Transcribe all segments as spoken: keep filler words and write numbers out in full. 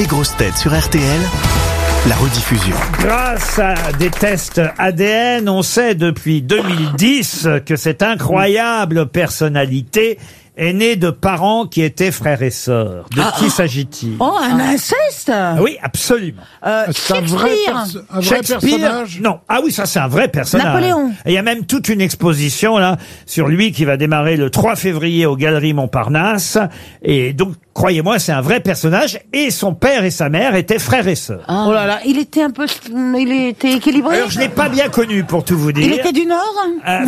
Les grosses têtes sur R T L, la rediffusion. Grâce à des tests A D N, on sait depuis deux mille dix que cette incroyable personnalité est née de parents qui étaient frères et sœurs. De Ah, qui s'agit-il? Oh, un inceste. Oui, absolument. Euh, C'est un vrai, Shakespeare. perso- un vrai Shakespeare, personnage. non. Ah oui, ça c'est un vrai personnage. Napoléon. Et il y a même toute une exposition là sur lui qui va démarrer le trois février aux Galeries Montparnasse. Et donc, croyez-moi, c'est un vrai personnage. Et son père et sa mère étaient frères et sœurs. Oh là là, il était un peu, il était équilibré. Alors je l'ai pas bien connu pour tout vous dire. Il était du Nord. Euh,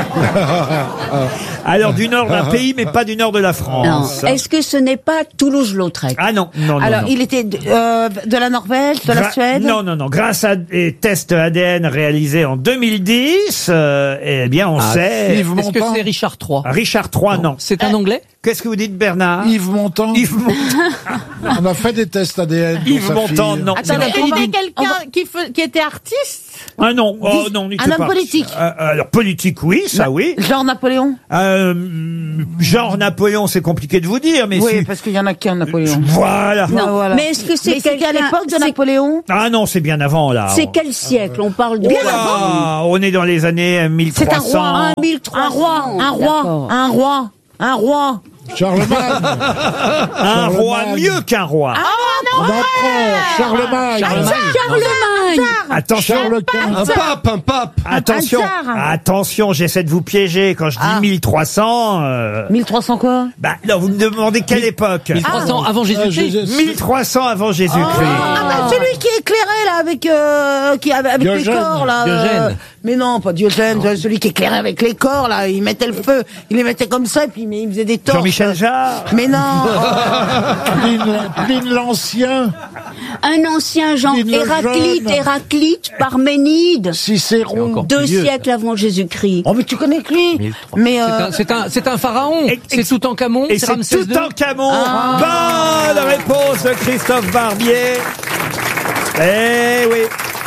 Alors du nord d'un pays, mais pas du nord de la Non. France. Est-ce que ce n'est pas Toulouse-Lautrec? Ah non, non, non. Alors, non. il était de, euh, de la Norvège, de la Gra- Suède. Non, non, non. Grâce à des tests A D N réalisés en deux mille dix, euh, eh bien, on sait. Yves Est-ce que Montand. c'est Richard trois? Richard trois, non. C'est un Anglais? Qu'est-ce que vous dites, Bernard? Yves Montand. Yves Montand. On a fait des tests A D N. pour Yves sa Montand, fille. non. Attends, Non. on va- C'était quelqu'un on va- qui, fe- qui était artiste. Ah non, oh non, n'y un était homme pas. politique. Euh, alors politique, oui, ça oui. Genre Napoléon. Euh, genre Napoléon, c'est compliqué de vous dire, mais Oui, si. parce qu'il y en a qu'un Napoléon. Voilà. Non, Non, voilà. mais est-ce que c'est Mais c'était à quelqu'un- l'époque de c'est- Napoléon. Ah non, c'est bien avant là. C'est quel siècle? On parle de... Oh là, on est dans les années mille C'est trois un cents. roi, un mille trois cents. Un roi, un roi, D'accord. un roi, un roi. Charlemagne. Un roi Charlemagne. mieux qu'un roi. Un empereur. Charlemagne. Charlemagne. Attention. Charles quinze. Un pape, un pape. Attention, Un tsar. attention, j'essaie de vous piéger. Quand je dis Ah. mille trois cents, euh, mille trois cents quoi? bah, non, vous me demandez quelle époque? mille trois cents avant Euh, Jésus-Christ. je- je- mille trois cents avant Jésus-Christ. Ah bah celui qui est éclairé là avec euh, qui avec les Diogène. corps là. Diogène. euh, mais non, pas Diogène, celui qui éclairait avec les corps là, il mettait le feu, il les mettait comme ça et puis il faisait des torches. Jean-Michel Jarre. Mais non. Pline, Pline l'Ancien. Un ancien Jean Pline le Héraclite, Jeune. Héraclite, Parménide. Cicéron. encore Deux plus vieux, siècles avant Jésus-Christ. Oh mais tu connais que lui. Mais C'est euh, un, c'est un, c'est un pharaon. Et- C'est Toutankhamon. Et C'est c'est Ramsès deux. Toutankhamon. Bonne réponse de Christophe Barbier. Eh oui.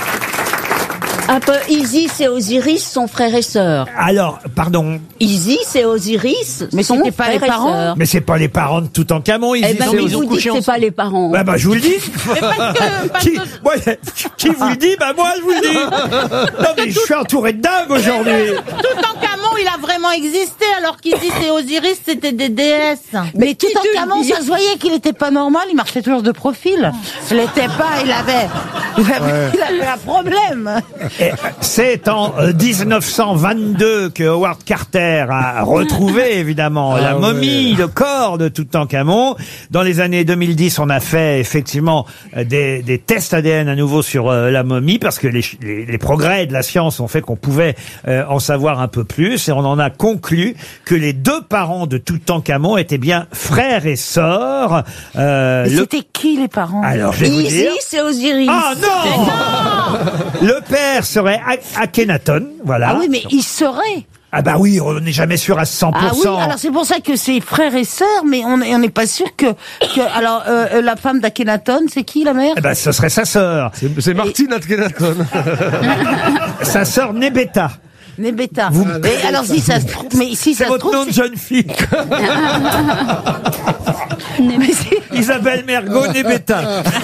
Un peu Isis et Osiris sont frères et sœurs. Alors, pardon, Isis et Osiris Mais sont c'était pas frères les et parents sœurs. mais c'est pas les parents de Toutankhamon, ils Eh y ben, sont. mais ils ont vous dites couché que c'est ensemble. pas les parents. Bah, bah, je vous le dis. Mais parce que, parce Qui, que ouais, qui vous le dit? Bah, moi, je vous le dis. Non, mais je suis entouré de dingues aujourd'hui. Toutankhamon, il a vraiment existé, alors qu'Isis et Osiris, c'était des déesses. mais tout qui te en camon, dit ça se voyait qu'il était pas normal, il marchait toujours de profil. Il l'était pas, il avait, il avait, il avait un problème. Et c'est en euh, dix-neuf cent vingt-deux que Howard Carter a retrouvé évidemment la ouais. momie, le corps de Toutankhamon. Dans les années deux mille dix, on a fait effectivement euh, des, des tests A D N à nouveau sur euh, la momie parce que les, ch- les, les progrès de la science ont fait qu'on pouvait euh, en savoir un peu plus et on en a conclu que les deux parents de Toutankhamon étaient bien frères et sœurs. Euh, Et le- c'était qui les parents? Alors je vais vous dire. Isis et Osiris. Ah non, Le père serait A- Akhenaton, voilà. Ah oui, mais il serait. Ah bah oui, on n'est jamais sûr à cent pour Ah oui, cent. alors c'est pour ça que c'est frères et sœurs, mais on on n'est pas sûr que, que alors euh, euh, la femme d'Akhenaton, c'est qui la mère? Eh ben, ce serait sa sœur. C'est Martine Akhenaton. Sa sœur Nebeta. Nebeta. Vous- Mais alors si ça se trouve, mais si C'est ça se votre trouve, nom de jeune fille. mais si, Isabelle Mergo Nebeta.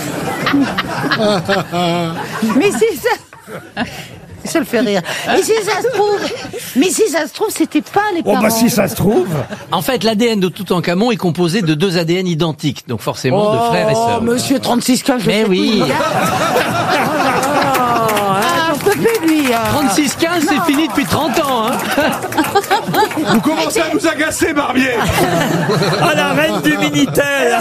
mais si ça, ça le fait rire. Et si ça se trouve, mais si ça se trouve, c'était pas les Oh parents. bah si ça se trouve. En fait, l'A D N de Toutankhamon est composé de deux A D N identiques, donc forcément de frères et Oh, sœurs. monsieur trente-six quinze, je Mais sais oui. plus. Ah, j'en peux plus, lui. hein. trente-six quinze, c'est fini depuis trente ans. Hein. Vous commencez à nous agacer, Barbier. Ah, la reine du Minitel.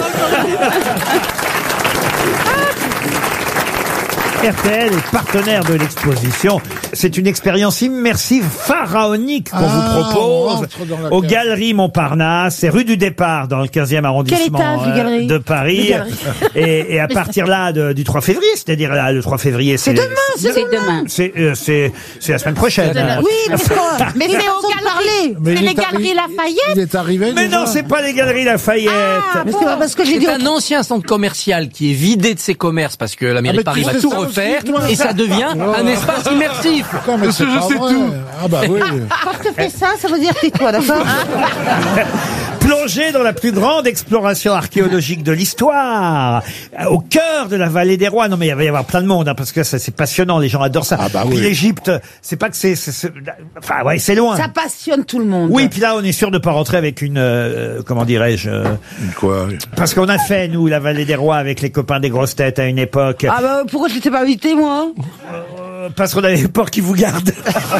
R T L est partenaire de l'exposition. C'est une expérience immersive pharaonique qu'on Ah, vous on propose rentre dans la aux cave. Galeries Montparnasse. C'est rue du Départ dans le quinzième arrondissement étage, les euh, galeries de Les Paris. galeries. Et, et à partir là de- du trois février, c'est-à-dire là, le trois février, c'est demain, c'est C'est demain. C'est euh, c'est c'est la semaine prochaine. Oui, mais c'est quoi? Mais C'est c'est façon aux de galeries. parler. Mais C'est il les est galeries arri- Lafayette. Il est arrivé Mais déjà. non, c'est pas les Galeries Lafayette. Mais c'est pas parce que j'ai dit C'est un ancien centre commercial qui est vidé de ses commerces parce que la mairie Ah, de Paris mais tu va sais tout ça refaire aussi, toi. et ça devient un espace immersif. Putain, mais c'est je pas sais vrai. tout. Ah bah oui. Quand je te fais ça, ça veut dire tais-toi, d'accord? Plongez dans la plus grande exploration archéologique de l'histoire, au cœur de la vallée des rois. Non mais il va y avoir plein de monde, hein, parce que ça c'est passionnant, les gens adorent ça. Ah bah puis oui. l'Égypte, c'est pas que c'est, c'est, c'est- enfin ouais, c'est loin. Ça passionne tout le monde. Oui, puis là on est sûr de pas rentrer avec une, euh, comment dirais-je, euh, Quoi? parce qu'on a fait nous la vallée des rois avec les copains des grosses têtes à une époque, Ah bah pourquoi je t'étais pas invité moi? euh, parce qu'on avait peur qu'ils vous gardent.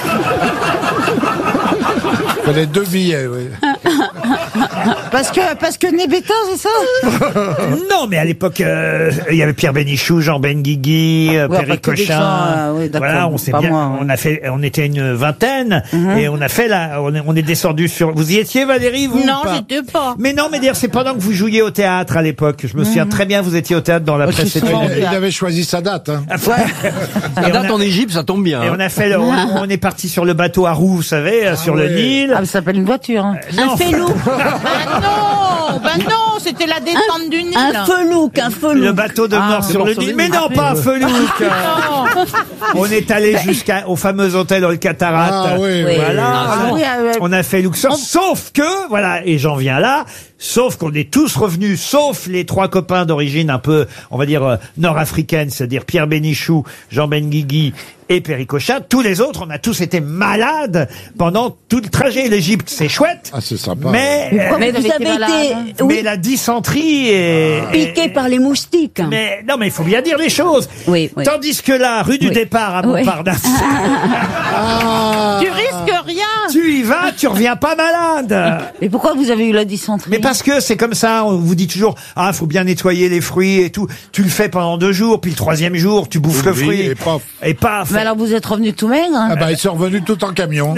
Il fallait deux billets, oui. Parce que parce que Nébéta, c'est ça? Non, mais à l'époque, euh, il y avait Pierre Bénichou, Jean Benguigui, euh, Ouais, Perry enfin, que des Cochin. gens, euh, oui, d'accord, Voilà, on s'est pas bien, moi, ouais. on a fait, on était une vingtaine et on a fait la, on est, on est descendu sur. Vous y étiez, Valérie, vous Non, ou pas j'étais pas. Mais non, mais dire, c'est pendant que vous jouiez au théâtre à l'époque. Je me souviens très bien, vous étiez au théâtre dans la Moi, je suis précédente. souvent- Il, il avait choisi sa date. Hein. Et La on date a- en Égypte, ça tombe bien. Et hein. on a fait, le, on, on est parti sur le bateau à roues, vous savez, euh, sur le ouais. Nil. Ah, mais ça s'appelle une voiture. Hein. Non. Un felou. Bah non, bah non, c'était la descente du Nil. Un felouk, un felouk. Le bateau de mort sur le Nil. Mais non, pas un felouk. Non. On est allé jusqu'au fameux hôtel Ol Katarat. Ah oui, Oui. Voilà. Ah, oui, euh, On a fait Luxor, sauf que, voilà, et j'en viens là, sauf qu'on est tous revenus, sauf les trois copains d'origine un peu, on va dire, euh, nord-africaine, c'est-à-dire Pierre Bénichou, Jean Benguigui et Perry Cochin. Tous les autres, on a tous été malades pendant tout le trajet. L'Égypte, c'est chouette. Ah, c'est sympa. Mais, euh, Mais Vous vous avez avez été été, malade, mais oui, la dysenterie est... piqué par les moustiques. Mais non, mais il faut bien dire les choses. Oui, oui. Tandis que là, rue du Oui. départ à Oui. Montparnasse, Ah, Tu risques rien. tu y vas, tu reviens pas malade. Et pourquoi vous avez eu la dysenterie? Mais parce que c'est comme ça, on vous dit toujours, ah, faut bien nettoyer les fruits et tout. Tu le fais pendant deux jours, puis le troisième jour, tu bouffes le Oui, fruit. et paf. Et paf. Mais alors vous êtes revenu tout maigre hein? ah bah, ils sont revenus tout en camion.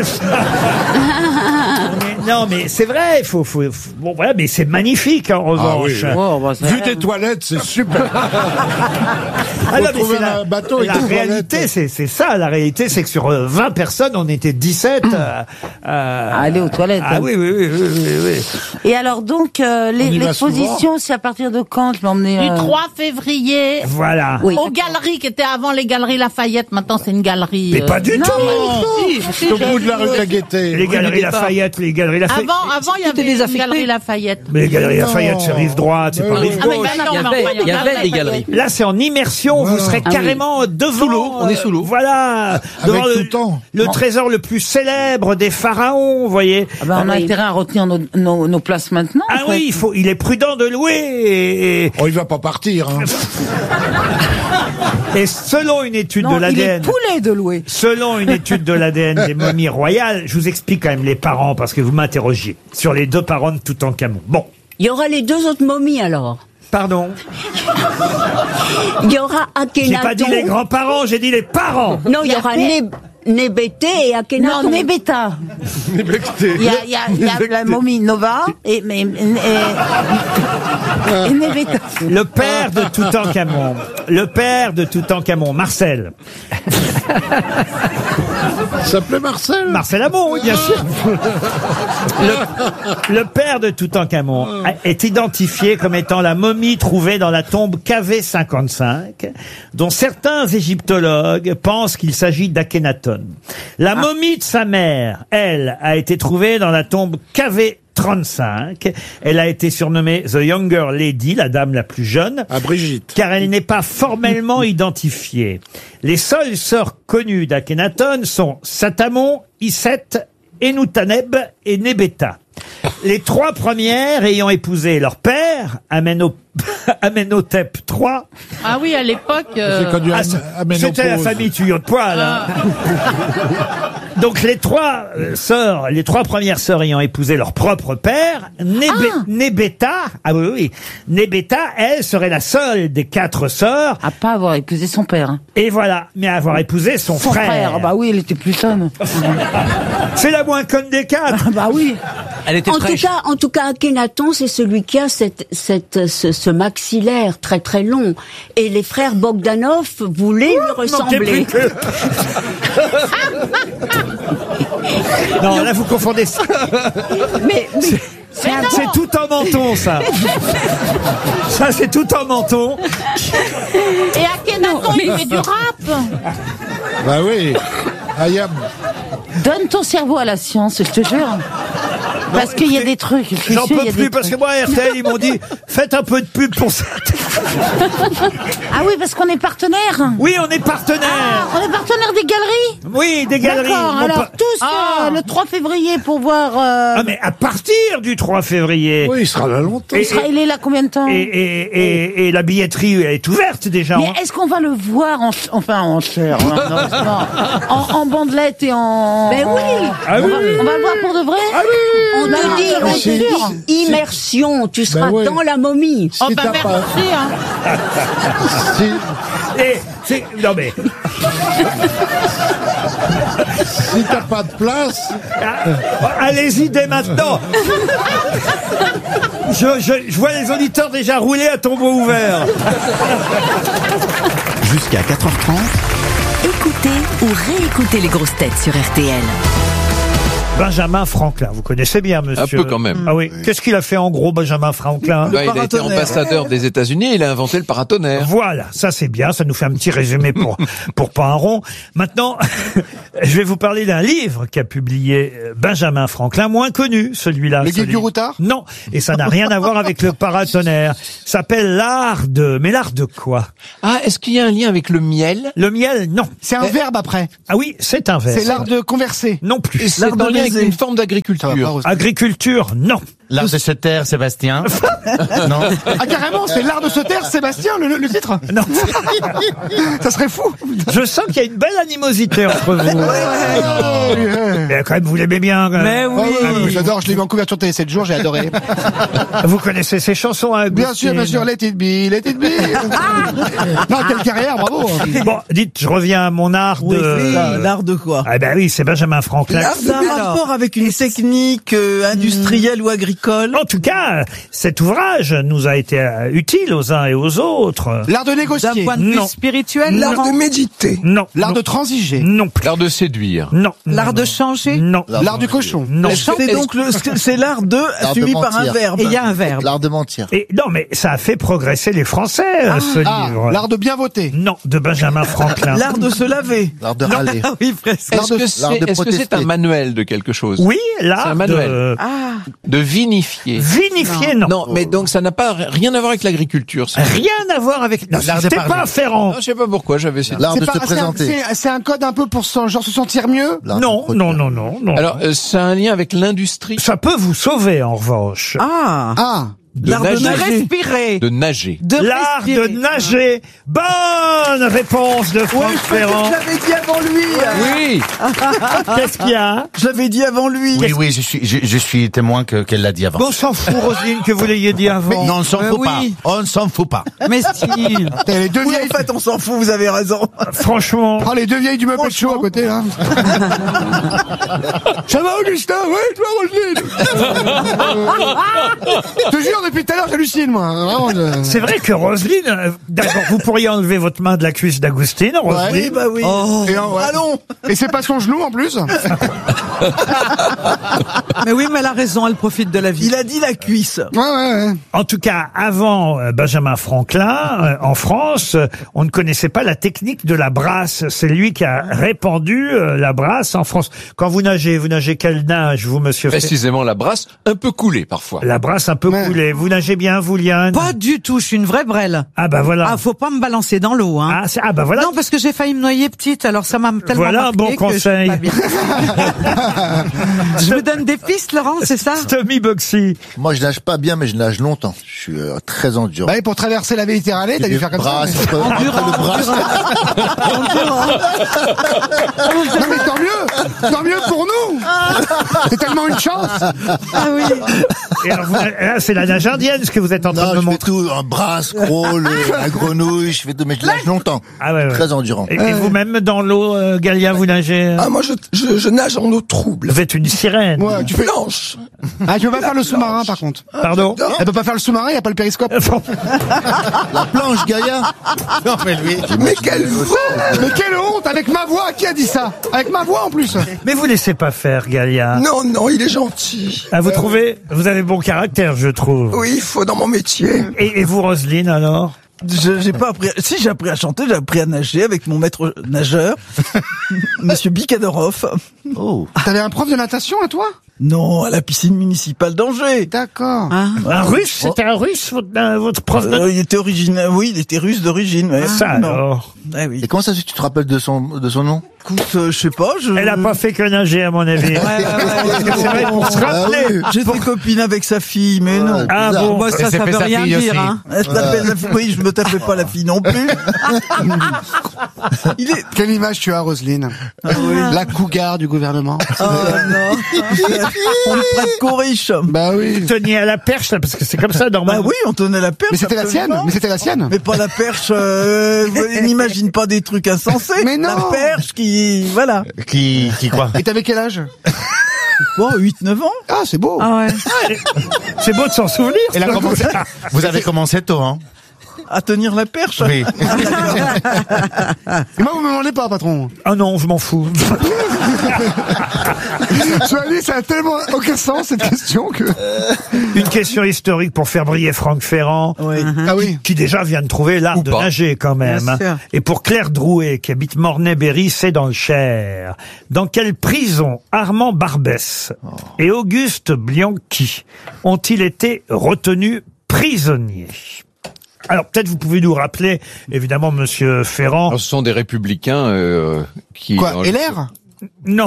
Mais non, mais c'est vrai, il faut, faut, faut- bon, voilà, mais c'est magnifique, en revanche. oui. Oh, bah, ça Vu va. des toilettes, c'est super. Ah non, mais trouver c'est la, un bateau et la des réalité, toilettes. c'est, c'est ça, la réalité, c'est que sur euh, vingt personnes, on était dix-sept. euh, euh, Aller aux toilettes. Ah hein. oui, oui, oui, oui, oui, oui. Et alors donc, euh, les- On y va l'exposition, c'est à partir de quand? Je vais emmener... Du euh, trois février. Voilà. Oui. Aux galeries qui étaient avant les galeries Lafayette, maintenant c'est une galerie. Mais euh, pas du Non, tout. C'est au bout de la rue de la Gaîté. Les galeries départ. Lafayette, les galeries Lafayette. Avant, avant il y Tout est avait une désaffecté. galerie Lafayette. Mais les galeries Non. Lafayette, c'est rive droite, c'est Mais pas oui. rive Ah, mais gauche. ben non, Il y mais avait, enfin, il y avait des galeries. Là, c'est en immersion. Vous serez Ah oui. carrément devant. Sous l'eau, on est sous l'eau. Voilà. Devant tout le, le temps. le trésor le plus célèbre des pharaons, vous voyez. Ah bah, on a oui. intérêt à retenir nos, nos, nos places maintenant. Ah en fait. oui, il faut, il est prudent de louer. Et, et- Oh, il va pas partir. Hein. et selon une étude Non, de il est l'A D N. poulet de louer. Selon une étude de l'A D N des momies royales, je vous explique quand même les parents parce que vous m'interrogiez sur les deux parents de Toutankhamon. Bon, Il y aura les deux autres momies alors. pardon. Il y aura J'ai Akhenaton. pas dit les grands-parents, j'ai dit les parents. Non, il y Il y a aura fait- Neb- Nébété et Akhenaton. Non, Nébéta. Il y a, il y a, il y a la momie Nova et, mais, et, et, et Nébéta. Le père de Toutankhamon, le père de Toutankhamon, Marcel. Il s'appelait Marcel. Marcel Amont, oui, bien sûr. Le, le père de Toutankhamon a- est identifié comme étant la momie trouvée dans la tombe K V cinquante-cinq, dont certains égyptologues pensent qu'il s'agit d'Akhenaton. La momie de sa mère, elle, a été trouvée dans la tombe K V trente-cinq. Elle a été surnommée The Younger Lady, la dame la plus jeune. À Brigitte. Car elle n'est pas formellement identifiée. Les seules sœurs connues d'Akhenaton sont Satamon, Iset, Enutaneb et Nebeta. Les trois premières ayant épousé leur père, Ameno- Amenhotep trois. Ah oui, à l'époque. euh, C'est connu Ah, à, c'est- à Ménopause. C'était la famille tuyau de poil. hein. Donc les trois euh, sœurs, les trois premières sœurs ayant épousé leur propre père, Nébé- Nebeta, ah oui, oui, Nebeta, elle serait la seule des quatre sœurs, À pas avoir épousé son père. hein. et voilà, mais avoir épousé son, Son frère. Bah oui, il était plus sonne. C'est la moins conne des quatre. Bah oui. Elle était En tout fraîche. cas, en tout cas, Akhenaton, c'est celui qui a cette, cette, ce, ce maxillaire très très long. Et les frères Bogdanov voulaient lui Manquait ressembler. plus que- Non, là vous confondez. ça. Mais, mais C'est c'est tout en menton, ça. Ça, c'est tout en menton. Et Akhenaton, il fait du rap. Bah oui. Ayam. Donne ton cerveau à la science, je te jure. Parce qu'il y a des trucs. je suis J'en sûre, il y peux a plus des parce que trucs. moi, R T L, ils m'ont dit, faites un peu de pub pour ça. Ah oui, parce qu'on est partenaire. Oui, on est partenaire. Ah, on est partenaire des galeries. Oui, des galeries. D'accord, Mon alors pa- tous Ah. euh, le trois février pour voir... euh, Ah, mais à partir du trois février. Oui, il sera là longtemps. il, sera, il est là combien de temps? Et, et, et, et la billetterie est ouverte déjà. Mais hein. est-ce qu'on va le voir en, enfin en chair, non, non, non, en, en bandelette et en... Ben oui. Ah on, oui. va, on va le voir pour de vrai. Ah oui. On Non, te dit, non, on c'est te sûr. dit immersion, tu seras ouais. dans la momie. Si Oh bah t'as pas, merci, hein. si, Et c'est non mais si t'as pas de place, ah, allez-y dès maintenant. Je, je, je vois les auditeurs déjà rouler à tombeau ouvert. Jusqu'à quatre heures trente, Écoutez ou réécoutez les grosses têtes sur R T L. Benjamin Franklin, vous connaissez bien, monsieur. Un peu quand même. Ah oui. Qu'est-ce qu'il a fait en gros, Benjamin Franklin? Bah, il a été ambassadeur des États-Unis, il a inventé le paratonnerre. Voilà, ça c'est bien, ça nous fait un petit résumé pour pour pas un rond. Maintenant, je vais vous parler d'un livre qu'a publié euh, Benjamin Franklin, moins connu, celui-là. Le ce guide du livre. routard? Non, et ça n'a rien à voir avec le paratonnerre. S'appelle l'art de... Mais l'art de quoi? Ah, est-ce qu'il y a un lien avec le miel? Le miel, non. C'est un verbe après. Ah oui, c'est un verbe. C'est l'art de converser. Non plus. C'est en lien avec une forme d'agriculture. Agriculture, non. L'art de se taire, Sébastien. Non. Ah carrément, c'est l'art de se taire, Sébastien, le, le titre. Non. Ça serait fou. Je sens qu'il y a une belle animosité entre vous. Mais quand même, vous l'aimez bien. quand même. Mais oui. Ah oui, j'adore, je l'ai vu en couverture télé sept jours, j'ai adoré. Vous connaissez ses chansons, hein, Bien sûr, bien sûr, Let It Be, Let It Be. Non, quelle carrière, bravo. Bon, dites, je reviens à mon art de... L'art de quoi? Ah ben oui, c'est Benjamin Franklin. Ça a un rapport avec une technique euh, industrielle ou agricole? En tout cas, cet ouvrage nous a été euh, utile aux uns et aux autres. L'art de D'un négocier. point de vue Non. spirituel? L'art Laurent? de méditer. Non. L'art non, de transiger. Non plus. L'art de séduire. Non. L'art non, de non. changer? Non. L'art du cochon. Non. C'est donc le, c'est l'art de suivi par un verbe. Et il y a un verbe. L'art de mentir. Et non, mais ça a fait progresser les Français, euh, ce Ah, livre. l'art de bien voter. Non, de Benjamin Franklin. L'art de se laver. L'art de râler. Ah oui, presque. Est-ce que l'art c'est de est-ce que c'est protester. un manuel de quelque chose? Oui, C'est l'art un manuel. de... Ah. De vinifier. Vinifier, non. Non, mais donc ça n'a pas rien à voir avec l'agriculture. ça. Rien à voir avec... Non, L'art de c'était parler. pas Ferrand. Non, je sais pas pourquoi j'avais essayé. L'art C'est de pas- se c'est un- présenter. c'est- C'est un code un peu pour se- genre se sentir mieux. L'art de Non, produire. non, non, non, non. Alors, euh, c'est un lien avec l'industrie Ça peut vous sauver, en revanche. Ah. Ah. de L'art de nager. respirer. De nager. De L'art de respirer. nager. Bonne réponse de Ouais, Franck je croyais que Ferrand. je l'avais dit avant lui. Oui. Qu'est-ce qu'il y a? Je l'avais dit avant lui. Oui, oui, je suis, je, je suis témoin que qu'elle l'a dit avant. Bon, on s'en fout, Roselyne, que vous l'ayez dit avant. non, on s'en Mais fout oui. pas. On ne s'en fout pas. Mais si. T'as les deux Oui, vieilles. en fait, on s'en fout, vous avez raison. Franchement. Oh, les deux vieilles du Muppet Show à côté, là. Ça va, Augustin? Ouais, toi, Roselyne. Je te jure, depuis tout à l'heure, j'hallucine, moi. Vraiment, je- C'est vrai que Roselyne, euh, d'accord, vous pourriez enlever votre main de la cuisse d'Agustine, Roselyne. Oui, bah oui. Et, euh, ouais. Allons. Et c'est pas son genou, en plus. Mais oui, mais elle a raison, elle profite de la vie. Il a dit la cuisse. Ouais, ouais, ouais. En tout cas, avant euh, Benjamin Franklin, euh, en France, euh, on ne connaissait pas la technique de la brasse. C'est lui qui a répandu euh, la brasse en France. Quand vous nagez, vous nagez quel nage, vous, monsieur Fer- Précisément la brasse, un peu coulée parfois. La brasse un peu Ouais. coulée. Vous nagez bien, vous, Liane? Pas du tout, je suis une vraie brêle. Ah bah voilà. Ah, faut pas me balancer dans l'eau, hein. Ah, c'est- ah bah voilà. Non, parce que j'ai failli me noyer petite, alors ça m'a tellement Voilà un marqué bon que je suis conseil. pas bien. Je vous donne des pistes, Laurent, c'est ça? Tommy Boxy. Moi, je nage pas bien, mais je nage longtemps. Je suis euh, très endurant. Bah, et pour traverser la Méditerranée, t'as dû faire comme Brasse, ça. entre- entre le bras. Non, mais tant mieux! Tant mieux pour nous! C'est tellement une chance! Ah oui. Et alors, vous- là, c'est la nage indienne, ce que vous êtes en train Non, de me je fais montrer. tout, un brasse, crawl, euh, la grenouille, je fais tout, mais je nage longtemps. Ah ouais, ouais. Très endurant. Et, et vous-même, dans l'eau, euh, Galia, vous nagez euh, Ah, moi, je, je, je nage en eau trouble. Vous êtes une sirène. Ouais, tu fais. Blanche. Ah, tu peux pas faire le sous-marin, par contre. Pardon. Elle peut pas faire le sous-marin, y a pas le périscope. La planche, Gaïa. Non, mais lui. Mais quelle voix! Mais quelle honte! Avec ma voix, qui a dit ça? Avec ma voix, en plus! Mais vous laissez pas faire, Galia. Non, non, il est gentil. Ah, vous trouvez, vous avez bon caractère, je trouve. Oui, il faut dans mon métier. Et, et vous, Roselyne, alors? Je, j'ai pas appris. à- Si j'ai appris à chanter, j'ai appris à nager avec mon maître nageur, Monsieur Bikadorov. Oh. T'avais un prof de natation, à toi? Non, à la piscine municipale d'Angers. D'accord. Ah. Un russe, c'était un russe, votre, euh, votre prof de... Euh, il était originaire, oui, il était russe d'origine. Ouais. Ça Non. alors. Ah oui. Et comment ça se fait que tu te rappelles de son, de son nom? Écoute, euh, je sais pas, je... Elle a pas fait que nager, à mon avis. Ouais, ouais, ouais. C'est vrai, pour se rappeler. Ah oui. J'étais copine avec sa fille, mais non. Ah bizarre. bon. Moi, ça, ça veut rien dire, hein. Elle s'appelle la fille. Oui, je me tapais pas la fille non plus. Il est... Quelle image tu as, Roselyne? Ah oui. La cougar du gouvernement. Oh non. On le prête qu'aux riches. Bah oui. Teniez à la perche, là, parce que c'est comme ça, Bah normalement. oui, on tenait la perche. Mais c'était la sienne. absolument. Mais c'était la sienne. Mais pas la perche, euh, vous n'imagine pas des trucs insensés. Mais non. La perche qui, voilà. Qui, qui quoi? Et t'avais quel âge? Bon, huit neuf ans. Ah, c'est beau. Ah ouais. C'est beau de s'en souvenir. Elle a ça. commencé, vous avez commencé tôt, hein? À tenir la perche. Oui. Et moi, vous me demandez pas, patron. Ah non, je m'en fous. Sois-y, ça a tellement aucun sens, cette question, que... Une question historique pour faire briller Franck Ferrand. Oui. Ah oui. Qui déjà vient de trouver l'art Ou de pas. nager quand même. Bien hein. sûr. Et pour Claire Drouet, qui habite Mornay-Berry, c'est dans le Cher. Dans quelle prison Armand Barbès et Auguste Bianchi ont-ils été retenus prisonniers? Alors peut-être vous pouvez nous rappeler, évidemment, Monsieur Ferrand. Alors, ce sont des républicains euh, qui... Quoi, dans- L R? Non,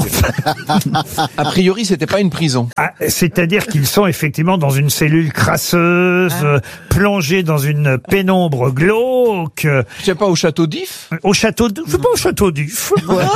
A priori, c'était pas une prison. Ah, c'est-à-dire qu'ils sont effectivement dans une cellule crasseuse, euh, plongés dans une pénombre glauque, euh, Je sais pas, au château d'If. au château de... C'est pas au château d'If.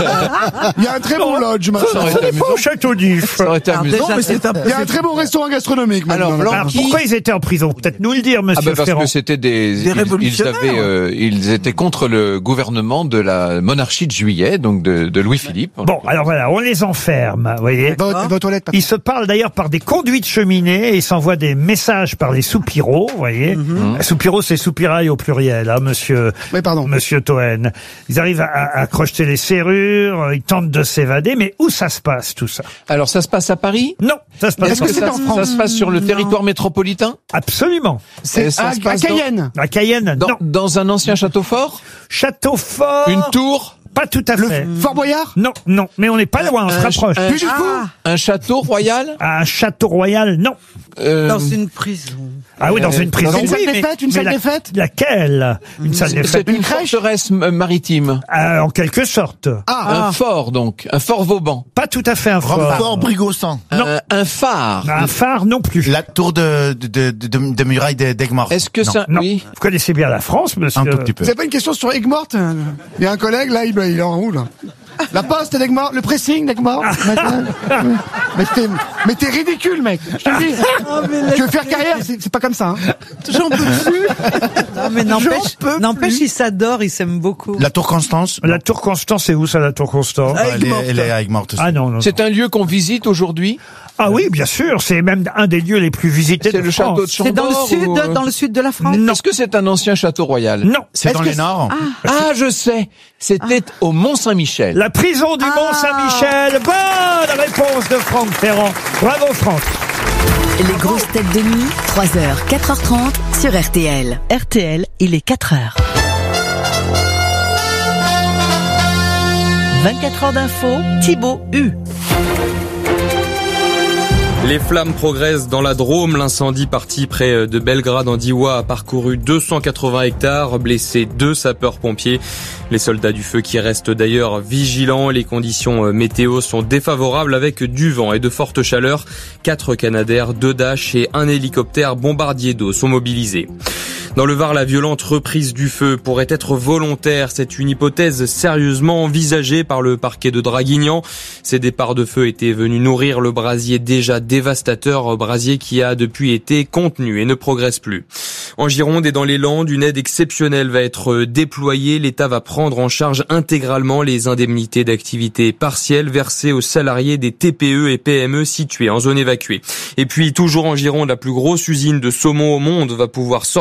Il y a un très bon lodge, Ça aurait maintenant. été C'est pas au château d'If. Ça aurait été Alors, amusant. déjà, mais c'est un Il y a un très bon restaurant gastronomique, Alors, maintenant. Blanc- Alors Qui- pourquoi ils étaient en prison? Peut-être nous le dire, Ah Monsieur ben parce Ferrand. que c'était des, Des ils, ils révolutionnaires. avaient, euh, ils étaient contre le gouvernement de la monarchie de Juillet, donc de, de Louis-Philippe. Bon, alors voilà, on les enferme, vous voyez. Va, aux- va aux toilettes, patron. Ils se parlent d'ailleurs par des conduits de cheminée et ils s'envoient des messages par les soupiraux, vous voyez. Mhm. Soupiraux, c'est soupirail au pluriel, hein, monsieur, Oui, pardon. monsieur Toen. Ils arrivent à, à, à crocheter les serrures, ils tentent de s'évader, mais où ça se passe, tout ça? Alors ça se passe à Paris? Non, ça se passe Est-ce pas. que c'est ça, en France? ça se passe sur le territoire métropolitain? Absolument. Et ça à, se à passe dans- Cayenne. À Cayenne, Dans, non. dans un ancien château fort? Château fort. Une tour? Pas tout à fait. Fort Boyard. Non, non, mais on n'est pas loin, on se un- rapproche. un- Puis jusqu'où? Un château royal? Un château royal, non. Euh, Dans une prison. Ah oui, dans une prison. Une salle oui, des mais- fêtes, une mais salle la- des fêtes Laquelle? Une salle des C'est fêtes. une crèche forteresse m- maritime. Euh, en quelque sorte. Ah, Un fort, donc. Un fort Vauban. Pas tout à fait un fort. Fort Brigossan. Non. Un, un phare. Un phare non plus. La tour de, de, de, de, de muraille de- d'Aigues-Mortes. Est-ce que Non. ça... Non. Oui. Vous connaissez bien la France, monsieur. Un tout petit peu. c'est pas une question sur Aigues-Mortes? Il y a un collègue, là, il, il est en roue, là. La poste d'Aigues-Mortes, le pressing d'Aigues-Mortes. mais t'es, mais t'es ridicule, mec. Je te le dis. Tu veux faire carrière, c'est, c'est pas comme ça, hein. J'en peux plus. Non, mais n'empêche, peux n'empêche, ils s'adorent, ils s'aiment beaucoup. La tour Constance. La tour Constance, c'est où ça, la tour Constance? Ah, elle, est, Aigues-Mortes. elle est à Aigues-Mortes aussi. Ah non, non. C'est un lieu qu'on visite aujourd'hui? Ah oui, bien sûr, c'est même un des lieux les plus visités C'est de le France. château de C'est dans le Chambord sud, ou, euh, dans le sud de la France. Non. Est-ce que c'est un ancien château royal? Non. C'est dans Est-ce les que Nords. Ah, je sais. C'était au Mont-Saint-Michel. La prison du Mont-Saint-Michel. Bonne réponse de Franck Ferrand. Bravo, Franck. Les grosses têtes de nuit, trois heures, quatre heures trente sur R T L. R T L, il est quatre heures. vingt-quatre heures d'info, Thibaut U. Les flammes progressent dans la Drôme. L'incendie parti près de Belgrade en Diois a parcouru deux cent quatre-vingts hectares, blessé deux sapeurs-pompiers. Les soldats du feu qui restent d'ailleurs vigilants. Les conditions météo sont défavorables avec du vent et de fortes chaleurs. Quatre Canadair, deux Dash et un hélicoptère bombardier d'eau sont mobilisés. Dans le Var, la violente reprise du feu pourrait être volontaire. C'est une hypothèse sérieusement envisagée par le parquet de Draguignan. Ces départs de feu étaient venus nourrir le brasier déjà dévastateur, brasier qui a depuis été contenu et ne progresse plus. En Gironde et dans les Landes, une aide exceptionnelle va être déployée. L'État va prendre en charge intégralement les indemnités d'activité partielle versées aux salariés des T P E et P M E situés en zone évacuée. Et puis, toujours en Gironde, la plus grosse usine de saumon au monde va pouvoir sortir de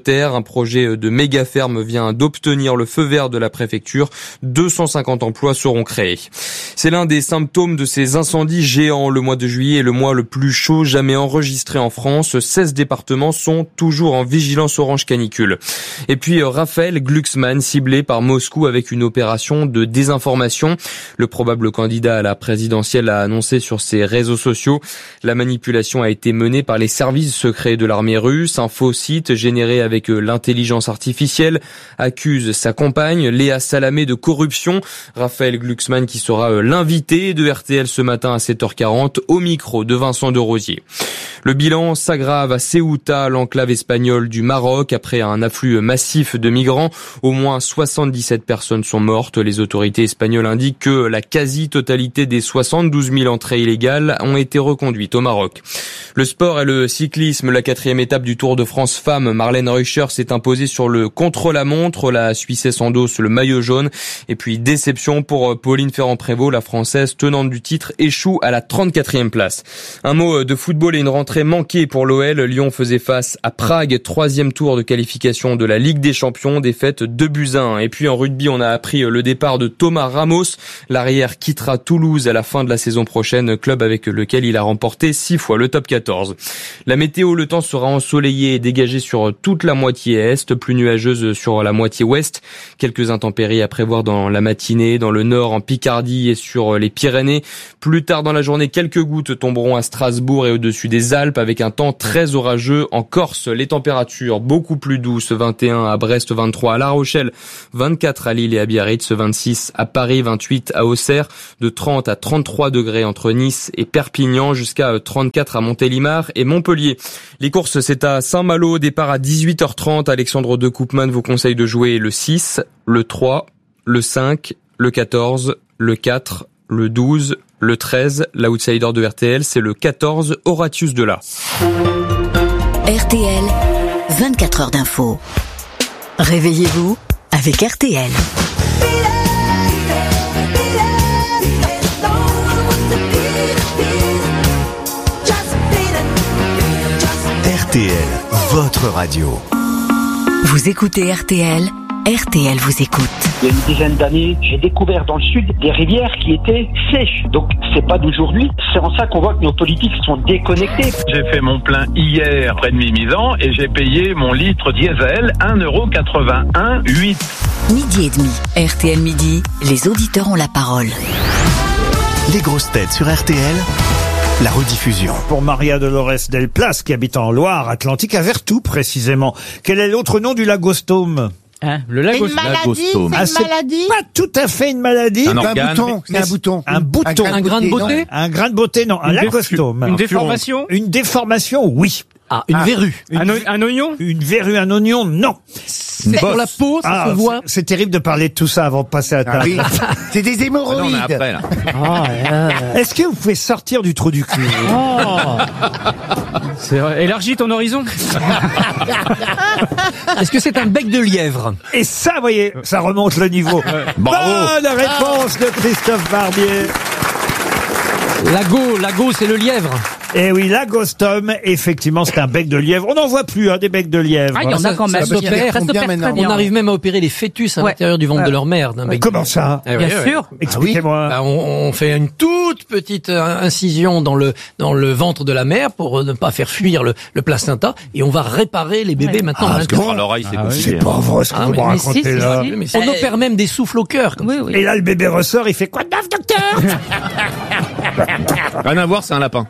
notaire. Un projet de méga ferme vient d'obtenir le feu vert de la préfecture. deux cent cinquante emplois seront créés. C'est l'un des symptômes de ces incendies géants. Le mois de juillet est le mois le plus chaud jamais enregistré en France. seize départements sont toujours en vigilance orange canicule. Et puis Raphaël Glucksmann, ciblé par Moscou avec une opération de désinformation. Le probable candidat à la présidentielle a annoncé sur ses réseaux sociaux. La manipulation a été menée par les services secrets de l'armée russe. Un faux site généré avec l'intelligence artificielle accuse sa compagne, Léa Salamé, de corruption. Raphaël Glucksmann qui sera l'invité de R T L ce matin à sept heures quarante au micro de Vincent de Rosier. Le bilan s'aggrave à Ceuta, l'enclave espagnole du Maroc, après un afflux massif de migrants. Au moins soixante-dix-sept personnes sont mortes. Les autorités espagnoles indiquent que la quasi-totalité des soixante-douze mille entrées illégales ont été reconduites au Maroc. Le sport et le cyclisme, la quatrième étape du Tour de France femmes. Marlène Reuscher s'est imposée sur le contre-la-montre. La Suissesse endosse le maillot jaune. Et puis déception pour Pauline Ferrand-Prévot, la Française tenante du titre échoue à la trente-quatrième place. Un mot de football et une rentrée manquée pour l'O L. Lyon faisait face à Prague, troisième tour de qualification de la Ligue des Champions, défaite deux buts à un. Et puis en rugby, on a appris le départ de Thomas Ramos. L'arrière quittera Toulouse à la fin de la saison prochaine, club avec lequel il a remporté six fois le top quatorze. La météo, le temps sera ensoleillé et dégagé sur toute la moitié est, plus nuageuse sur la moitié ouest. Quelques intempéries à prévoir dans la matinée, dans le nord, en Picardie et sur les Pyrénées. Plus tard dans la journée, quelques gouttes tomberont à Strasbourg et au-dessus des Alpes avec un temps très orageux. En Corse, les températures beaucoup plus douces, vingt et un à Brest, vingt-trois à La Rochelle, vingt-quatre à Lille et à Biarritz, vingt-six à Paris, vingt-huit à Auxerre, de trente à trente-trois degrés entre Nice et Perpignan, jusqu'à trente-quatre à Montélimar et Montpellier. Les courses, c'est à Saint-Malo, départ à dix-huit heures trente. Alexandre de Koopman vous conseille de jouer le six, le trois, le cinq, le quatorze, le quatre, le douze, le treize. L'outsider de R T L, c'est le quatorze, Horatius Dela. R T L, vingt-quatre heures d'info. Réveillez-vous avec R T L. R T L, votre radio. Vous écoutez R T L, R T L vous écoute. Il y a une dizaine d'années, j'ai découvert dans le sud des rivières qui étaient sèches. Donc c'est pas d'aujourd'hui. C'est en ça qu'on voit que nos politiques sont déconnectés. J'ai fait mon plein hier près de Mimizan et j'ai payé mon litre diesel un euro quatre-vingt-un huit. Midi et demi, R T L Midi, les auditeurs ont la parole. Les grosses têtes sur R T L, la rediffusion. Pour Maria Dolores Del Plas, qui habite en Loire-Atlantique, à Vertou précisément. Quel est l'autre nom du lagostome? Hein, le lagos- Une maladie, lagostome. c'est Ah, une c'est maladie. pas tout à fait une maladie. Un Un organe. bouton, c'est Mais un bouton. Un bouton. Un Un grain de beauté. Un grain de beauté, non. Un Une lagostome. Une déformation. Une déformation, oui. Ah, une verrue. Une- Un, o- un oignon. Une verrue, un oignon, non. C'est pour la peau, ça Ah, se voit. c'est- c'est terrible de parler de tout ça avant de passer à table. Ah oui. C'est des Ah non, on est hémorroïdes. après, là. Est-ce que vous pouvez sortir du trou du cul? Oh. C'est vrai. Élargis ton horizon. Est-ce que c'est un bec de lièvre? Et ça, vous voyez, ça remonte le niveau. Bravo. Bonne réponse de Christophe Barbier. Lago, lago, c'est le lièvre. Et oui, lagostome, effectivement, c'est un bec de lièvre. On n'en voit plus, hein, des becs de lièvre. Ah, il y en a quand même. Ça s'opère. Ça s'opère très bien. On arrive même à opérer les fœtus à Ouais. l'intérieur du ventre Ouais. de leur mère. d'un bec de Comment lièvre. ça? Eh oui, Bien oui, sûr. oui. Expliquez-moi. Bah, on, on fait une toute petite euh, incision dans le dans le ventre de la mère pour euh, ne pas faire fuir le, le placenta et on va réparer les bébés Ouais. maintenant. Ah, à l'intérieur. bon l'oreille, c'est Ah, compliqué. C'est pas vrai ce que Ah, vous mais- me mais si, racontez si, là. si. Mais on opère même des souffles au cœur. comme Oui, ça. oui. Et là, le bébé ressort, il fait quoi de neuf, docteur? Rien à voir, c'est un lapin.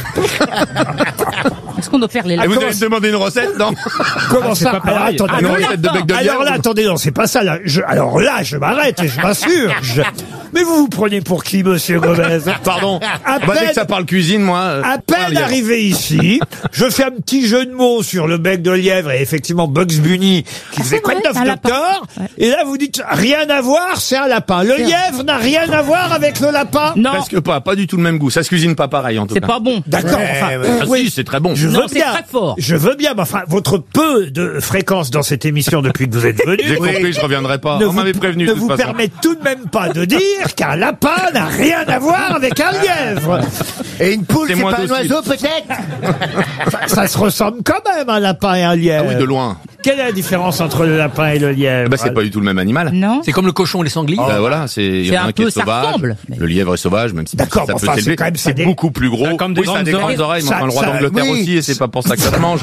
Est-ce qu'on doit faire les Et vous lapins allez me demander une recette, non? Comment ça? pas pareil. Alors, attendez, Ah, une alors, recette de bec de alors là, lièvre. attendez, non, c'est pas ça, là. Je, alors là, je m'arrête et je m'insurge. Mais vous vous prenez pour qui, monsieur Gomez? Pardon. À Bah, dès peine- que ça parle cuisine, moi. euh, À un peine lièvre. arrivé ici, je fais un petit jeu de mots sur le bec de lièvre et effectivement Bugs Bunny qui faisait c'est quoi de vrai, neuf, c'est un lapin. docteur? Ouais. Et là, vous dites rien à voir, c'est un lapin. Le lièvre n'a rien à voir avec le lapin? Non, Presque pas, pas du tout le même goût. Ça se cuisine pas pareil, en tout c'est cas. pas bon. D'accord, Ouais, enfin, ouais. Ah, oui. si, c'est très bon. Je Non, veux c'est bien. très fort. Je veux bien, mais enfin, votre peu de fréquence dans cette émission depuis que vous êtes venu. J'ai compris, je reviendrai pas. ne On vous, m'avait prévenu, ne de toute vous façon. permet tout de même pas de dire qu'un lapin n'a rien à voir avec un lièvre. Et une poule, C'est c'est moins pas un docile. oiseau, peut-être? Ça, ça se ressemble quand même, un lapin et un lièvre. Ah oui, de loin. Quelle est la différence entre le lapin et le lièvre? Bah, c'est pas du tout le même animal. Non. C'est comme le cochon et les sangliers. Bah, voilà, c'est, il y C'est en a un un qui peu- est ça sauvage. ressemble. Le lièvre est sauvage, même si D'accord, ça peut enfin, c'est s'élever. quand même ça C'est des- beaucoup plus gros. Comme des Oui, ça a grandes des grandes oreilles. oreilles, mais Ça- enfin, le roi ça- d'Angleterre oui. aussi, et c'est pas pour ça que ça se mange.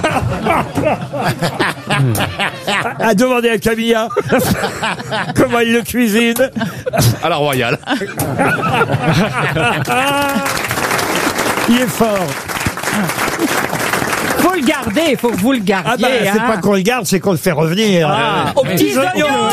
À, à demander à Camilla comment il le cuisine. À la royale. Il est fort. Faut le garder, faut que vous le gardiez. Ah bah, c'est hein. pas qu'on le garde, c'est qu'on le fait revenir. Ah, Euh, aux petits oignons.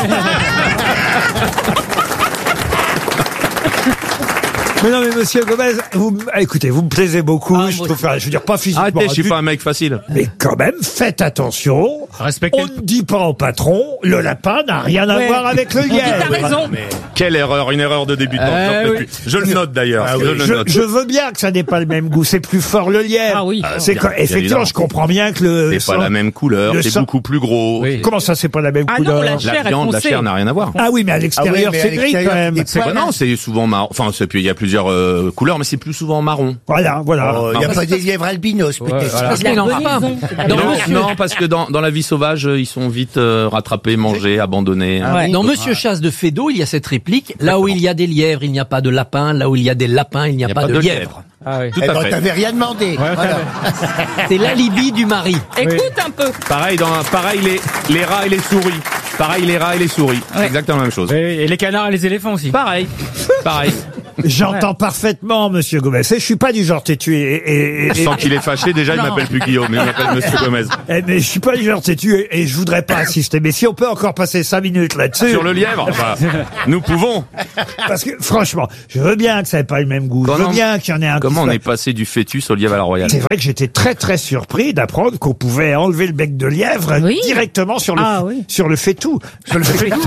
Mais non, mais monsieur Gomez, vous, m- écoutez, vous me plaisez beaucoup. Ah, je moi trouve, enfin, je veux dire, pas physiquement. Arrêtez, je suis du- pas un mec facile. Mais quand même, faites attention. Respectez On ne dit pas au patron, le lapin n'a rien à Ouais. voir avec le On dit t'as lièvre. raison. Quelle erreur, une erreur de débutant. Euh, J'en peux oui. plus. Je le note d'ailleurs. Ah je oui, le je, note. je veux bien que ça n'ait pas le même goût. C'est plus fort le lièvre. Ah oui. C'est bien, quand- bien effectivement, évidemment. je comprends bien que le. C'est pas sang- la même couleur, le c'est sang- beaucoup plus gros. Oui. Comment ça, c'est pas la même Ah non, couleur? la La chair est viande, la foncée. chair n'a rien à voir. Ah oui, mais à l'extérieur, Ah oui, mais à c'est gris quand l'extérieur, même. c'est C'est quoi? Non, c'est souvent marron. Enfin, c'est, puis il y a plusieurs euh, couleurs, mais c'est plus souvent marron. Voilà, voilà. Il n'y a pas des lièvres albinos, peut-être. Parce qu'il n'en a pas. Dans Non, Monsieur- non, parce que dans, dans la vie sauvage, euh, ils sont vite euh, rattrapés, mangés, abandonnés. Ouais. Dans Monsieur Chasse de Fédot, il y a cette réplique. Là où il y a des lièvres, il n'y a pas de lapin. Là où il y a des lapins, il n'y a, pas, de lièvres. Ah oui. Tout Eh à ben, fait. t'avais rien demandé. Voilà. C'est l'alibi du mari. Écoute un peu. Pareil, dans, pareil les, les rats et les souris. Pareil les rats et les souris. C'est exactement la même chose. Et, et les canards et les éléphants aussi. Pareil. Pareil. J'entends parfaitement, monsieur Gomez. Et je suis pas du genre têtu et, et, et- Sans qu'il est fâché, déjà, il Non. m'appelle plus Guillaume, mais il m'appelle Monsieur Gomez. et- mais je suis pas du genre têtu et, et je voudrais pas assister. Mais si on peut encore passer cinq minutes là-dessus. Sur le lièvre, enfin, nous pouvons. Parce que, franchement, je veux bien que ça ait pas le même goût. Je veux Comment- bien qu'il y en ait un qui Comment on soit- est passé du fœtus au lièvre à la royale? C'est vrai que j'étais très très surpris d'apprendre qu'on pouvait enlever le bec de lièvre Oui. directement sur le, Ah oui. sur le faitout. Sur le faitout.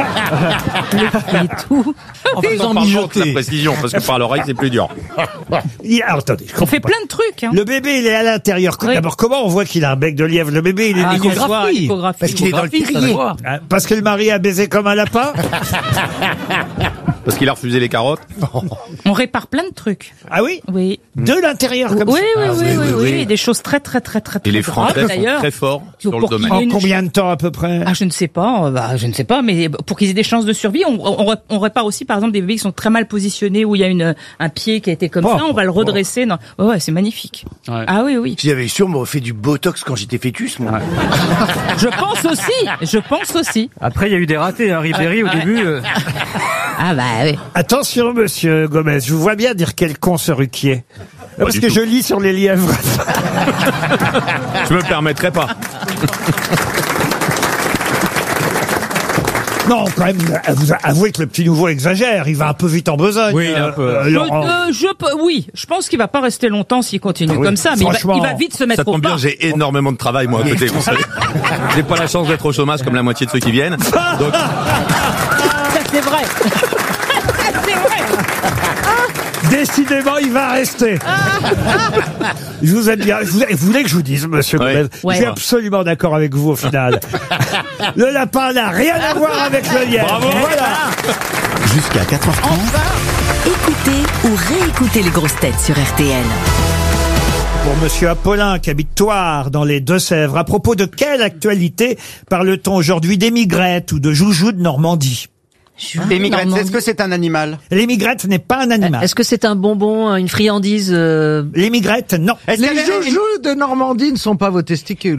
Et tout. En faisant mijoter. La précision, parce que par l'oreille, c'est plus dur. Il- alors, attendez, je On comprends fait pas. plein de trucs. Hein. Le bébé, il est à l'intérieur. Oui. D'abord, comment on voit qu'il a un bec de lièvre? Le bébé, il est Ah, né- l'échographie. l'échographie. Parce qu'il est dans le Échographie, ça terrier. se voit. Ah, parce que le mari a baisé comme un lapin? Parce qu'il a refusé les carottes. On répare plein de trucs. Ah oui? Oui. De l'intérieur comme Oui, ça? oui, Ah, oui, oui, oui, oui, oui, oui. des choses très, très, très, très, Et les très Français graves, sont d'ailleurs. très forts sur le Pour qu'il domaine. y ait En une- combien de temps à peu près? Ah, je ne sais pas, euh, bah, je ne sais pas, mais pour qu'ils aient des chances de survie, on, on, on répare aussi, par exemple, des bébés qui sont très mal positionnés, où il y a une, un pied qui a été comme Oh, ça, on va le oh. redresser. Non. Ouais, ouais, c'est magnifique. Ouais. Ah oui, oui. Si j'avais su, on m'aurait fait du botox quand j'étais fœtus, moi. Je pense aussi, je pense aussi. Après, il y a eu des ratés. Hein. Ribéry, au Ouais. début. euh, Ah bah oui. Attention, monsieur Gomez, je vous vois bien dire quel con ce Ruquier. Parce du que tout. je lis sur les lièvres. Je me permettrai pas. Non, quand même, vous avouez que le petit nouveau exagère. Il va un peu vite en besogne. Oui, il est un peu- euh, Je, Laurent. euh, je peux, oui, je pense qu'il va pas rester longtemps s'il continue Ah oui. comme ça, mais il va, Franchement, il va vite se mettre Ça au tombe bien, pas. j'ai énormément de travail, moi, à côté. Vous savez. J'ai pas la chance d'être au chômage comme la moitié de ceux qui viennent. Donc, Ça c'est vrai. Ça, c'est vrai. Décidément, il va rester. Je vous aime bien. Je vous, vous voulez que je vous dise, monsieur Ouais. Gomez, Ouais. je suis absolument d'accord avec vous au final. Le lapin n'a rien à voir avec le lièvre. Bravo. Voilà. Jusqu'à quatre heures trente. Écoutez ou réécoutez les grosses têtes sur R T L. Pour monsieur Apollin, qui habite Thouars, dans les Deux-Sèvres, à propos de quelle actualité parle-t-on aujourd'hui, d'émigrette ou de joujou de Normandie? L'émigrette, est-ce que c'est un animal? L'émigrette n'est pas un animal. Est-ce que c'est un bonbon, une friandise euh... L'émigrette, non. Est-ce Les qu'elle est- joujoux de Normandie ne sont pas vos testicules.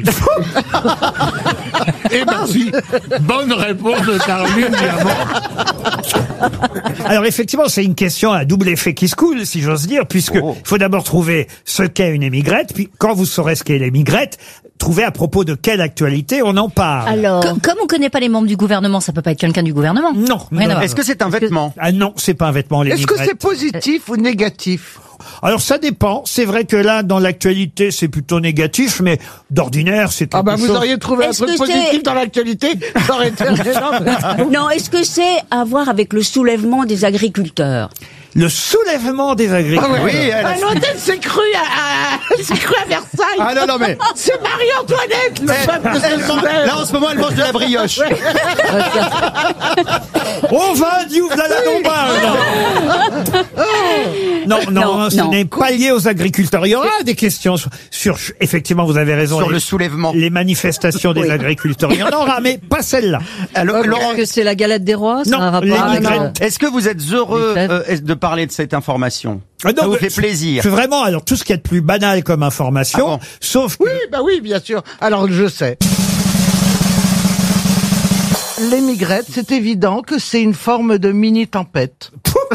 Eh ben si. Bonne réponse de Caroline Diamant. Alors effectivement, c'est une question à double effet qui se coule, si j'ose dire, puisque il faut d'abord trouver ce qu'est une émigrette, puis quand vous saurez ce qu'est l'émigrette, trouver à propos de quelle actualité on en parle. Alors, Co- Comme on connaît pas les membres du gouvernement, ça peut pas être quelqu'un du gouvernement. Non. Rien à voir. Est-ce que c'est un vêtement? Ah non, c'est pas un vêtement, Est-ce que l'émigrette. c'est positif ou négatif? Alors ça dépend. C'est vrai que là, dans l'actualité, c'est plutôt négatif, mais d'ordinaire, c'est quelque Ah bah vous chose... auriez trouvé un Est-ce truc que c'est- positif dans l'actualité, ça aurait été gênant. non, est-ce que c'est à voir avec le soulèvement des agriculteurs? Le soulèvement des agriculteurs. Ah oui, elle a- Ah, l'hôtel s'est cru à, à, s'est cru à Versailles. Ah non, non, mais- C'est Marie-Antoinette, le Eh, peuple se elle- soulève. Là, en ce moment, elle mange de la brioche. On va Diouf la la Non, non, Non, ce non. n'est pas lié aux agriculteurs. Il y aura des questions sur, sur- effectivement, vous avez raison. Sur les- le soulèvement. Les manifestations des agriculteurs. Il y en aura, mais pas celle-là. Alors, Laurent, Est-ce que c'est la galette des rois? C'est Non, un rapport les avec, migrants. euh, est-ce que vous êtes heureux Les fêtes. euh, de parler de cette information? Ah non, Ça vous mais fait je- plaisir? je- Vraiment, alors tout ce qui est de plus banal comme information, Ah bon sauf que Oui, bah oui, bien sûr. Alors, je sais. Les migrettes, c'est évident que c'est une forme de mini-tempête.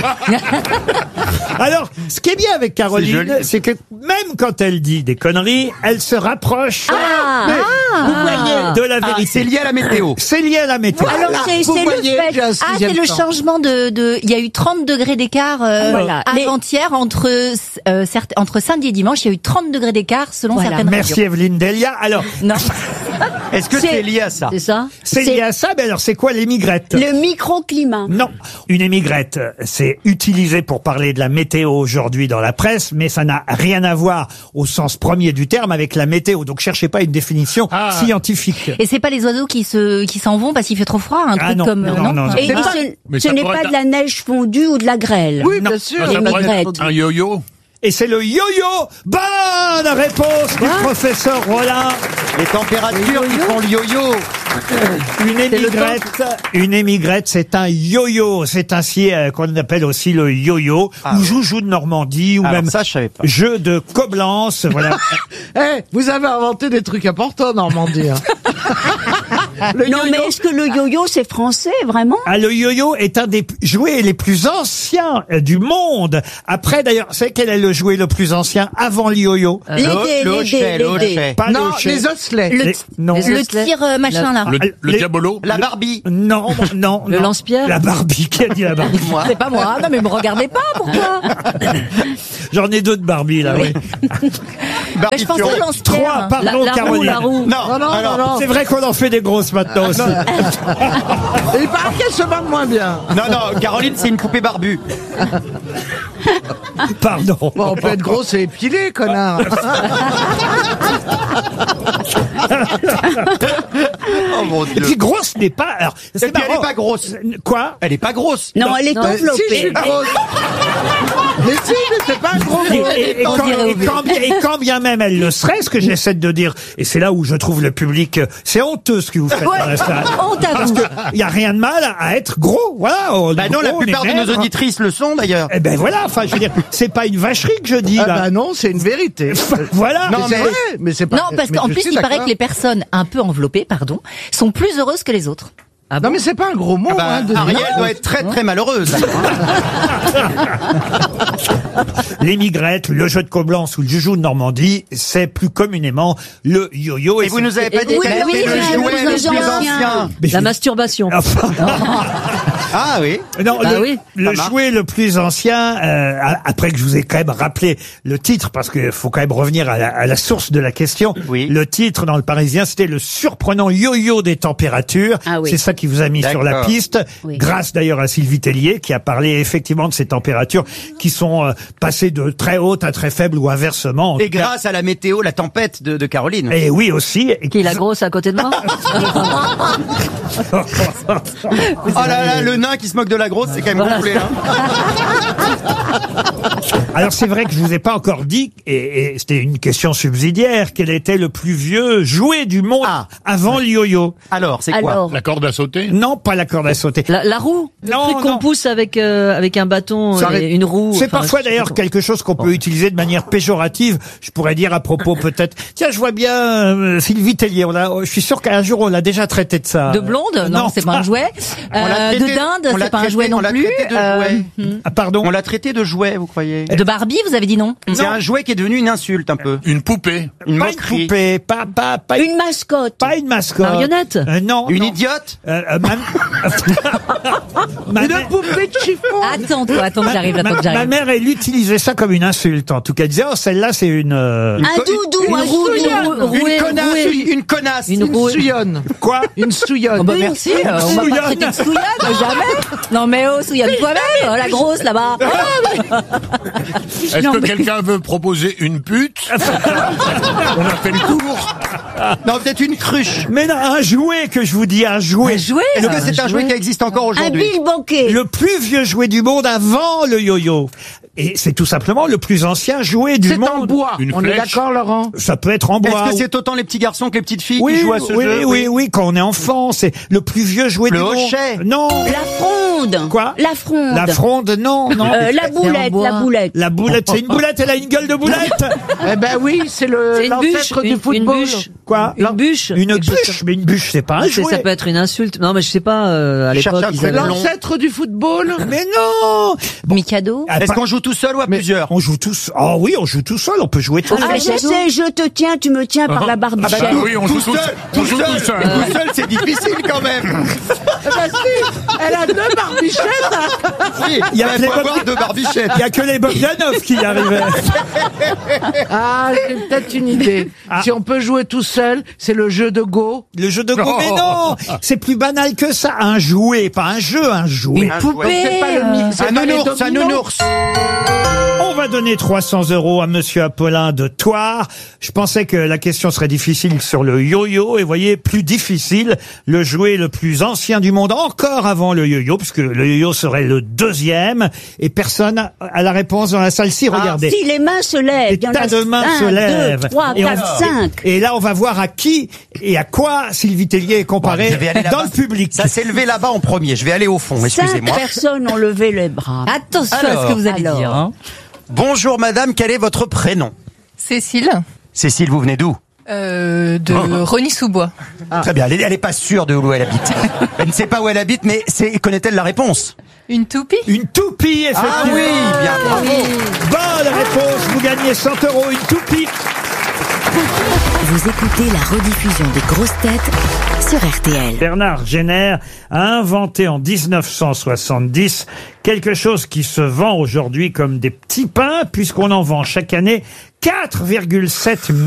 Alors, ce qui est bien avec C'est Caroline, joli. c'est que même quand elle dit des conneries, elle se rapproche Ah, mais, ah. vous voyez, de la Ah, vérité. c'est lié à la météo. C'est lié à la météo. Alors c'est vous c'est le voyez, fait. j'ai un Ah, c'est sixième le sens. changement de de. Il y a eu trente degrés d'écart euh, Voilà. Les- avant-hier entre euh, certes, entre samedi et dimanche. Il y a eu trente degrés d'écart selon Voilà. certaines Merci régions. Evelyne Delia. Alors, Non, Est-ce que C'est- c'est lié à ça? C'est ça? c'est c'est- lié à ça, mais alors c'est quoi l'émigrette? le microclimat. Non, une émigrette, c'est utilisé pour parler de la météo aujourd'hui dans la presse, mais ça n'a rien à voir au sens premier du terme avec la météo. Donc cherchez pas une définition Ah. scientifique. Et c'est pas les oiseaux qui se qui s'en vont parce qu'il fait trop froid, un Ah truc non, comme non, euh, non, non. Et C'est ce, pas- Mais ce ça n'est pourrait pas être- de la neige fondue ou de la grêle. Oui, Non. bien sûr. Ça Les pourrait migrettes. être un yo-yo. Et c'est le yo-yo. Bonne réponse du professeur Rollin. Les températures qui font le yo-yo. Une émigrette, une émigrette, c'est un yo-yo. C'est ainsi euh, qu'on appelle aussi le yo-yo, Ah ou ouais. joujou de Normandie, ou Alors même ça, je savais pas. jeu de Coblence. Voilà. Eh, vous avez inventé des trucs importants, Normandie. hein. Le Non, yo-yo- mais est-ce que le yo-yo c'est français vraiment? Ah, le yo-yo est un des jouets les plus anciens euh, du monde. Après, d'ailleurs, c'est quel est le jouet le plus ancien avant le yo-yo? Les Le- dés, le les dés, hochet, le les dés. hochet. Pas le Non, hochet. les osselets. Le, Les- non. le osselets. tir euh, machin là. Le, Ah, le les- diabolo. La Barbie. Non, non. Le non. lance-pierre. La Barbie. Qui a dit la Barbie? Moi. C'est pas moi. Non, mais me regardez pas, pourquoi? J'en ai deux de Barbie, là, oui. Mais je pensais au lance-pierre. Trois, pardon, La- la roue, Caroline. la roue. Non, Non, non, alors, non, non. C'est vrai qu'on en fait des grosses maintenant aussi. Il paraît qu'elle se bat moins bien. non, non, Caroline, c'est une poupée barbue. Pardon. Bon, on peut être grosse et épilé, connard. Oh mon Et Dieu. puis grosse n'est pas. Alors, Et c'est puis elle marrant. est pas grosse. Quoi? Elle est pas grosse. Non, elle est Non, si, je enveloppée. suis grosse. Mais si, mais c'est pas un gros Et, mot. et- et On quand, dirait et quand bien, et quand bien même elle le serait, ce que j'essaie de dire, et c'est là où je trouve le public, euh, c'est honteux ce que vous faites Ouais, dans la salle. honte à Parce vous. que il y a rien de mal à, à être gros, voilà. on est Bah non, la gros, on est plupart de maigre. nos auditrices le sont d'ailleurs. Eh ben voilà, enfin je veux dire, c'est pas une vacherie que je dis Ah là. bah non, c'est une vérité. Voilà. Non, Mais mais, c'est- vrai, mais c'est pas. Non, parce mais qu'en je plus, suis il paraît d'accord. que les personnes un peu enveloppées, pardon, sont plus heureuses que les autres. Ah Non, bon? mais c'est pas un gros mot. Ah bah, hein, de Ariel dire- doit être très très malheureuse. L'émigrette, le jeu de Coblence ou le joujou de Normandie, c'est plus communément le yo-yo. Et vous nous avez pas dit Oui, quel oui, était le oui, jouet oui, le oui, plus oui, ancien. Mais je- La masturbation. Enfin, Ah oui. non, Bah le, oui, le ça marche. jouet le plus ancien, euh, a- après que je vous ai quand même rappelé le titre, parce qu'il faut quand même revenir à la, à la source de la question. Oui. Le titre dans le Parisien, c'était le surprenant yo-yo des températures. Ah oui. C'est ça qui vous a mis sur la D'accord. piste, Oui. grâce d'ailleurs à Sylvie Tellier, qui a parlé effectivement de ces températures qui sont euh, passées de très hautes à très faibles ou inversement. En Et tout cas- grâce à la météo, la tempête de, de Caroline. Et oui aussi. Et Qui est la grosse à côté de moi? Oh là là, le nain qui se moque de la grosse, c'est quand même Voilà. gonflé. Hein. Alors c'est vrai que je vous ai pas encore dit, et, et c'était une question subsidiaire, quel était le plus vieux jouet du monde Ah. avant le yo-yo? Alors, c'est quoi? Alors, La corde à sauter. Non, pas la corde à sauter. La, la roue? Le Non, truc non. qu'on pousse avec, euh, avec un bâton Ça et arrête- une roue. C'est enfin, parfois je sais d'ailleurs pas. quelque chose qu'on peut utiliser de manière péjorative. Je pourrais dire à propos peut-être. Tiens, je vois bien euh, Sylvie Tellier. On l'a, je suis sûr qu'un jour on l'a déjà traité de ça. De blonde? Non, c'est pas un jouet. On l'a Euh, traité- de dinde, on l'a c'est pas un traité- jouet non on l'a plus. traité de Euh, jouet. Ah, pardon. On l'a traité de jouet, vous croyez? De De Barbie, vous avez dit non? C'est un jouet qui est devenu une insulte un peu. Une poupée. Une Pas moquerie. une poupée, pas, pas, pas Une mascotte. Pas une mascotte. Marionnette. Euh, non. Une non. idiote. Euh, euh, ma... ma... Une poupée de chiffon. Attends, toi, attends que j'arrive, attends Ma, que ma j'arrive. mère, elle utilisait ça comme une insulte, en tout cas. Elle disait, oh, celle-là, c'est une... euh, Un doudou, Une un souillonne. doudou. Une Rouée, connasse. rouée. Une, une connasse. Une Une rouée. souillonne. Quoi? Une souillonne. Oh bah merci, euh, on va Souillonne. pas traiter de souillonne, jamais. Non mais oh, souillonne toi-même, oh, la grosse là-bas. Est-ce Non, que mais- quelqu'un veut proposer une pute? On a fait le tour. Non, peut-être une cruche. Mais non, un jouet que je vous dis, un jouet. Un jouet. Est-ce que Un c'est un jouet qui existe encore Un aujourd'hui? bilboquet. Le plus vieux jouet du monde avant le yo-yo. Et c'est tout simplement le plus ancien jouet du C'est monde. en bois. Une On est flèche. d'accord, Laurent? Ça peut être en bois. Est-ce que ou- c'est autant les petits garçons que les petites filles oui, qui jouent à ce oui, jeu? oui, oui, quand on est enfant, c'est le plus vieux jouet Le du monde. hochet. Non. La fronde. Quoi? La fronde. La fronde, non, non. Euh, la boulette, bois. la boulette. La boulette, c'est une boulette, elle a une gueule de boulette. Eh ben oui, c'est le C'est une bûche, l'ancêtre du une, une football. bûche. Quoi? Une bûche. Une Quelque chose bûche, mais une bûche, c'est pas un comme- C'est- jouet. Ça peut être une insulte. Non mais je sais pas, euh, à Cherche l'époque, un ils prénom. avaient... L'ancêtre du football. Mais non. Mikado. Ah, Est-ce pas- qu'on joue tout seul ou à plusieurs? On joue tous. Oh oui, on joue tout seul. On peut jouer tout Ah, seul. je sais, je te tiens, tu me tiens par la barbichette. Ah oui, on joue tout, on joue tout seul. Tout seul, c'est difficile quand même. Eh ben si, elle a deux barbichettes. Si, Il y a il que les faut avoir Bogdan- deux barbichettes. Il y a que les Bogdanov qui y arrivaient. Ah, j'ai peut-être une idée. Ah. Si on peut jouer tout seul, c'est le jeu de Go. Le jeu de Go, Oh. mais non, c'est plus banal que ça. Un jouet, pas un jeu, un jouet. Une poupée. C'est pas le mi- c'est Un pas les nounours, un dominos. nounours. On va donner trois cents euros à Monsieur Apollin de Thouars. Je pensais que la question serait difficile sur le yo-yo, et voyez, plus difficile, le jouet le plus ancien du monde, encore avant le yo-yo, puisque le yo-yo serait le deuxième, et personne a la réponse dans la salle. Si, regardez. Si les mains se lèvent, Des il y en tas a de mains un, se lèvent. deux, trois, Et on- quatre, cinq. Et là, on va voir à qui et à quoi Sylvie Tellier est comparée Je vais aller dans là-bas. le public. Ça s'est levé là-bas en premier. Je vais aller au fond, Cinq excusez-moi. personnes ont levé les bras. Attention à ce que vous allez Alors. dire. Hein. Bonjour madame, quel est votre prénom? Cécile, Cécile, vous venez d'où? euh, de Rony-sous-Bois. Très bien, elle, est- elle est pas sûre de où elle habite. Elle ne sait pas où elle habite, mais c'est, connaît-elle la réponse? Une toupie? Une toupie, effectivement. Ah oui, bien, bravo. Bonne réponse, vous gagnez cent euros, une toupie. Vous écoutez la rediffusion des grosses têtes sur R T L. Bernard Jenner a inventé en dix-neuf cent soixante-dix quelque chose qui se vend aujourd'hui comme des petits pains, puisqu'on en vend chaque année quatre virgule sept